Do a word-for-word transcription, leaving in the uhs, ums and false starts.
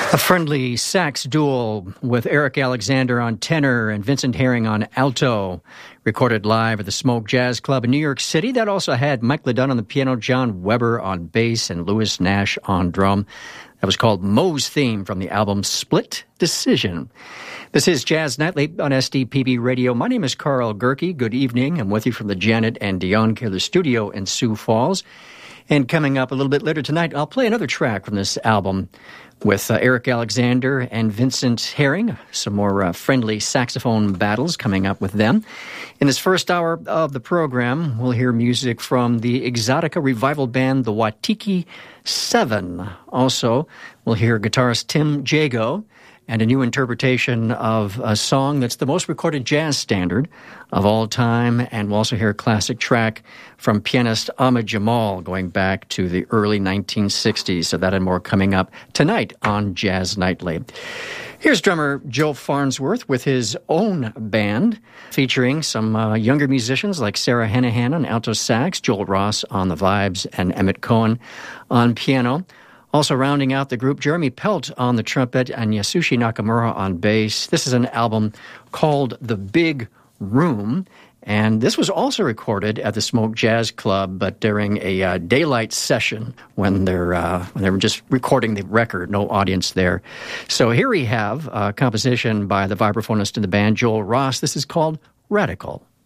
A friendly sax duel with Eric Alexander on tenor and Vincent Herring on alto, recorded live at the Smoke Jazz Club in New York City. That also had Mike LeDunn on the piano, John Weber on bass, and Louis Nash on drum. That was called Moe's Theme from the album Split Decision. This is Jazz Nightly on S D P B Radio. My name is Carl Gerke. Good evening. I'm with you from the Janet and Dion Kaler studio in Sioux Falls. And coming up a little bit later tonight, I'll play another track from this album with uh, Eric Alexander and Vincent Herring. Some more uh, friendly saxophone battles coming up with them. In this first hour of the program, we'll hear music from the Exotica revival band, the Watiki Seven. Also, we'll hear guitarist Tim Jago and a new interpretation of a song that's the most recorded jazz standard of all time. And we'll also hear a classic track from pianist Ahmad Jamal going back to the early nineteen sixties. So that and more coming up tonight on Jazz Nightly. Here's drummer Joe Farnsworth with his own band, featuring some uh, younger musicians like Sarah Hanahan on alto sax, Joel Ross on the vibes, and Emmett Cohen on piano. Also rounding out the group, Jeremy Pelt on the trumpet and Yasushi Nakamura on bass. This is an album called The Big Room, and this was also recorded at the Smoke Jazz Club, but during a uh, daylight session when they're uh, when they were just recording the record, no audience there. So here we have a composition by the vibraphonist in the band, Joel Ross. This is called Radical.